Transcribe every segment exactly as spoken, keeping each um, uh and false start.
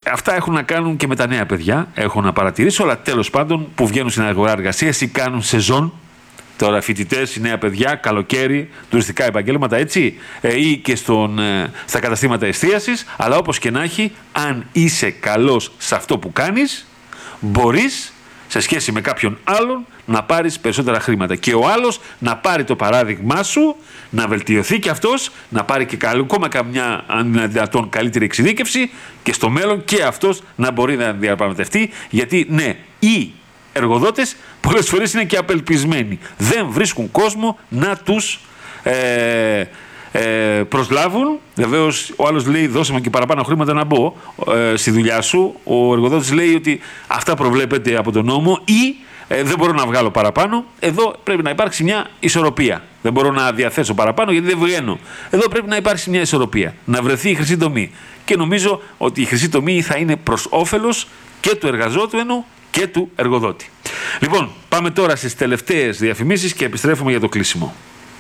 αυτά έχουν να κάνουν και με τα νέα παιδιά, έχω να παρατηρήσω, αλλά τέλος πάντων που βγαίνουν στην αγορά εργασίας ή κάνουν σεζόν. Τώρα φοιτητές, νέα παιδιά, καλοκαίρι, τουριστικά επαγγέλματα, έτσι, ε, ή και στον, ε, στα καταστήματα εστίασης, αλλά όπως και να έχει, αν είσαι καλός σε αυτό που κάνεις, μπορείς, σε σχέση με κάποιον άλλον, να πάρεις περισσότερα χρήματα. Και ο άλλος να πάρει το παράδειγμά σου, να βελτιωθεί και αυτός, να πάρει και ακόμα καμιά, αν είναι δυνατόν, καλύτερη εξειδίκευση και στο μέλλον και αυτός να μπορεί να διαπραγματευτεί, γιατί ναι, οι εργοδότες πολλές φορές είναι και απελπισμένοι. Δεν βρίσκουν κόσμο να τους ε, ε, προσλάβουν. Βεβαίως ο άλλος λέει δώσε μου και παραπάνω χρήματα να μπω ε, στη δουλειά σου. Ο εργοδότης λέει ότι αυτά προβλέπεται από τον νόμο ή ε, δεν μπορώ να βγάλω παραπάνω. Εδώ πρέπει να υπάρξει μια ισορροπία. Δεν μπορώ να διαθέσω παραπάνω γιατί δεν βγαίνω. Εδώ πρέπει να υπάρξει μια ισορροπία. Να βρεθεί η χρυσή τομή. Και νομίζω ότι η χρυσή τομή θα είναι προς όφελος και του εργαζόμενου και του εργοδότη. Λοιπόν, πάμε τώρα στις τελευταίες διαφημίσεις και επιστρέφουμε για το κλείσιμο.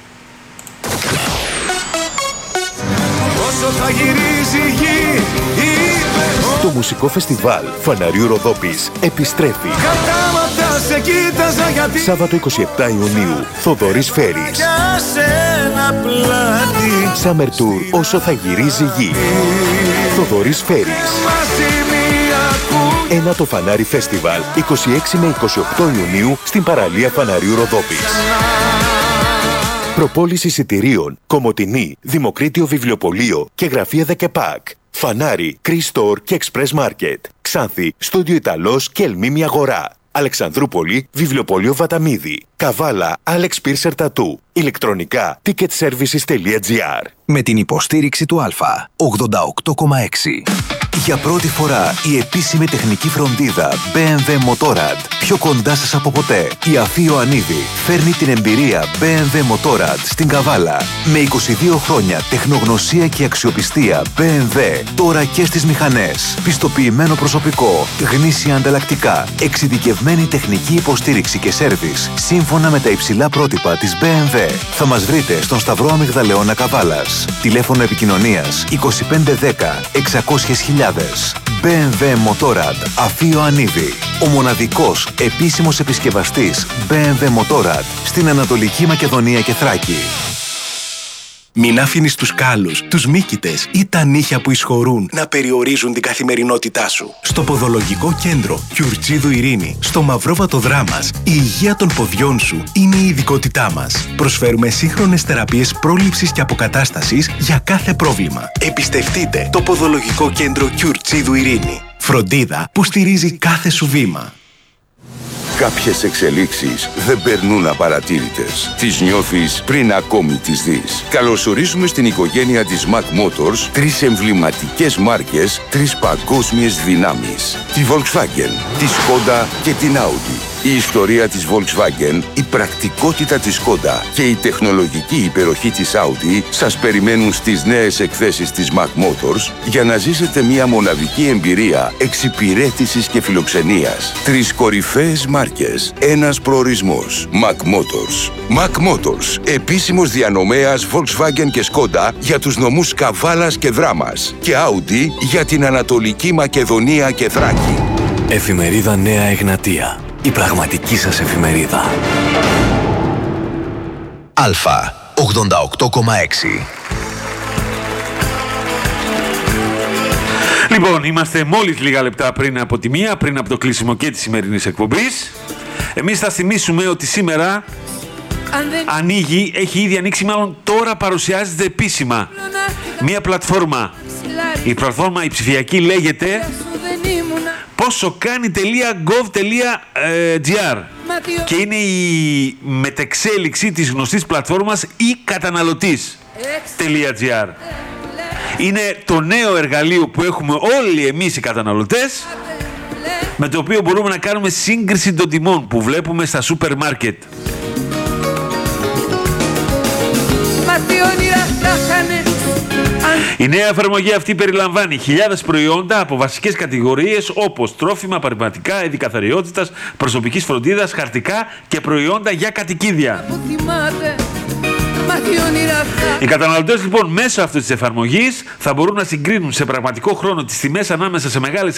Όσο θα γυρίζει η γη, το μουσικό φεστιβάλ Φαναριού Ροδόπης επιστρέφει. Κατάματα σε κοίταζα γιατί Σάββατο εικοστή εβδόμη Ιουνίου, Θοδωρής Φέρης. για σένα πλάτη. Summer Tour Όσο θα γυρίζει η γη. Θοδωρής Φέρης. Μαζί μία που Ένα το Φανάρι Φεστιβάλ εικοστή έκτη με εικοστή όγδοη Ιουνίου στην παραλία Φαναριού Ροδόπης. Προπόληση εισιτηρίων, Κομοτηνή, Δημοκρίτιο Βιβλιοπωλείο και Γραφεία Δεκεπάκ. Φανάρι, Chris Store και Express Market. Ξάνθη, Στούντιο Ιταλός και Ελμίμη Αγορά. Αλεξανδρούπολη, Βιβλιοπωλείο Βαταμίδη. Καβάλα, Alex Piercer Tattoo. Ηλεκτρονικά, ticketservices τελεία gr. Με την υποστήριξη του Αλφα ογδόντα οκτώ κόμμα έξι. Για πρώτη φορά η επίσημη τεχνική φροντίδα μπι εμ ντάμπλιου Motorrad πιο κοντά σας από ποτέ. Η Αφή Ιωαννίδη φέρνει την εμπειρία μπι εμ ντάμπλιου Motorrad στην Καβάλα. Με είκοσι δύο χρόνια τεχνογνωσία και αξιοπιστία μπι εμ ντάμπλιου τώρα και στις μηχανές. Πιστοποιημένο προσωπικό, γνήσια ανταλλακτικά, εξειδικευμένη τεχνική υποστήριξη και σέρβις σύμφωνα με τα υψηλά πρότυπα της μπι εμ ντάμπλιου. Θα μας βρείτε στον Σταυρό Αμυγδαλεώνα Καβάλας. Τηλέφωνο επικοινωνίας είκοσι πέντε δέκα εξακόσιες χιλιάδες. μπι εμ ντάμπλιου Motorrad Αφή Ιωαννίδη. Ο μοναδικός επίσημος επισκευαστής μπι εμ ντάμπλιου Motorrad στην Ανατολική Μακεδονία και Θράκη. Μην άφηνεις τους κάλους, τους μύκητες ή τα νύχια που εισχωρούν να περιορίζουν την καθημερινότητά σου. Στο Ποδολογικό Κέντρο Κιουρτσίδου Ειρήνη, στο Μαυρόβατο Δράμας, η υγεία των ποδιών σου είναι η ειδικότητά μας. Προσφέρουμε σύγχρονες θεραπείες πρόληψης και αποκατάστασης για κάθε πρόβλημα. Εμπιστευτείτε το Ποδολογικό Κέντρο Κιουρτσίδου Ειρήνη. Φροντίδα που στηρίζει κάθε σου βήμα. Κάποιες εξελίξεις δεν περνούν απαρατήρητες. Τις νιώθεις πριν ακόμη τις δεις. Καλωσορίζουμε στην οικογένεια της Mac Motors τρεις εμβληματικές μάρκες, τρεις παγκόσμιες δυνάμεις. Τη Volkswagen, τη Skoda και την Audi. Η ιστορία της Volkswagen, η πρακτικότητα της Skoda και η τεχνολογική υπεροχή της Audi σας περιμένουν στις νέες εκθέσεις της Mac Motors για να ζήσετε μια μοναδική εμπειρία εξυπηρέτησης και φιλοξενίας. Τρεις κορυφαίες μάρκες, ένας προορισμός. Mac Motors. Mac Motors, επίσημος διανομέας Volkswagen και Skoda για τους νομούς Καβάλας και Δράμας και Audi για την Ανατολική Μακεδονία και Θράκη. Εφημερίδα Νέα Εγνατία. Η πραγματική σας εφημερίδα. Αλφα ογδόντα οκτώ κόμμα έξι. Λοιπόν, είμαστε μόλις λίγα λεπτά πριν από τη μία, πριν από το κλείσιμο και της σημερινής εκπομπής. Εμείς θα θυμίσουμε ότι σήμερα ανοίγει, έχει ήδη ανοίξει, μάλλον τώρα παρουσιάζεται επίσημα μία πλατφόρμα. Η πλατφόρμα η ψηφιακή λέγεται ποσοκάνει.gov.gr και είναι η μετεξέλιξη της γνωστής πλατφόρμας e-καταναλωτής.gr. Είναι το νέο εργαλείο που έχουμε όλοι εμείς οι καταναλωτές, με το οποίο μπορούμε να κάνουμε σύγκριση των τιμών που βλέπουμε στα σούπερ μάρκετ. Η νέα εφαρμογή αυτή περιλαμβάνει χιλιάδες προϊόντα από βασικές κατηγορίες όπως τρόφιμα, παρεμβατικά, είδη καθαριότητας, προσωπικής φροντίδας, χαρτικά και προϊόντα για κατοικίδια. Οι καταναλωτές λοιπόν μέσω αυτής της εφαρμογής θα μπορούν να συγκρίνουν σε πραγματικό χρόνο τις τιμές ανάμεσα σε μεγάλες